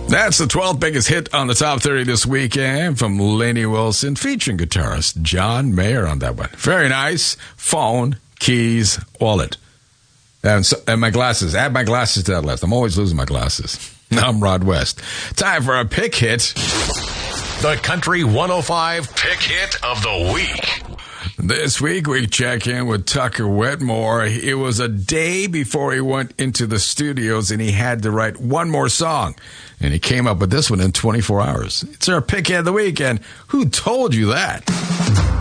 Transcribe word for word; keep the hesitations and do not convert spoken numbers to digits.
That's the twelfth biggest hit on the top thirty this weekend from Lainey Wilson, featuring guitarist John Mayer on that one. Very nice. Phone, keys, wallet. And, so, and my glasses. Add my glasses to that list. I'm always losing my glasses. I'm Rod West. Time for a pick hit. The Country one oh five Pick Hit of the Week. This week, we check in with Tucker Wetmore. It was a day before he went into the studios, and he had to write one more song. And he came up with this one in twenty-four hours. It's our pick hit of the week, and who told you that?